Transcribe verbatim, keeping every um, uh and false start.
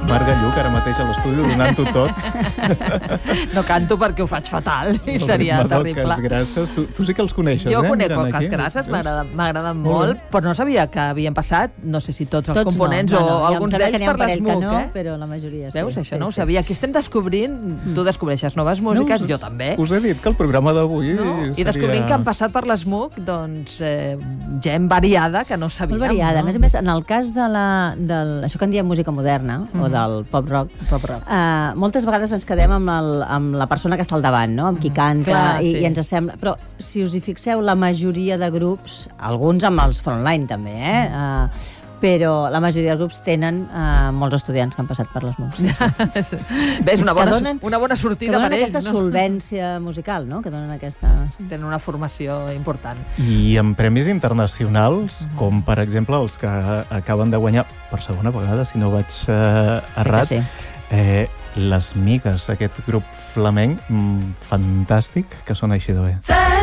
Marga Lluc, ara mateix a l'estudi, donant-ho tot. No canto perquè ho faig fatal i seria terrible. Cas Grasses, tu, tu sí que els coneixes, jo eh? Jo conec Cas Grasses, m'agraden molt, però no sabia que havien passat, no sé si tots els tots components no, no, no. o alguns d'ells per l'Smook, no, eh? Però la majoria sí. Veus? Això sí, no ho sí. sabia. Aquí estem descobrint, mm. tu descobreixes noves músiques, no, jo també. Us he dit que el programa d'avui no? seria... I descobrint que han passat per l'Smook, doncs, eh, gent variada que no sabíem. Molt variada. No? A més a més, en el cas de la, del, això que en diem música moderna, mm. o del pop-rock, pop rock. eh, moltes vegades ens quedem amb, el, amb la persona que està al davant, no? Amb qui canta, Clar, i, sí. i ens sembla... Però si us hi fixeu, la majoria de grups, alguns amb els frontline també, eh? eh però la majoria de grups tenen uh, molts estudiants que han passat per l'Smook. Sí, sí. Bé, és una bona, donen, una bona sortida per ells. Que donen aquesta no? solvència musical, no? Que donen aquesta... Tenen una formació important. I en premis internacionals, uh-huh. com per exemple els que acaben de guanyar per segona vegada, si no vaig uh, errat, sí. eh, Les Migues, aquest grup flamenc mm, fantàstic, que sona així de bé.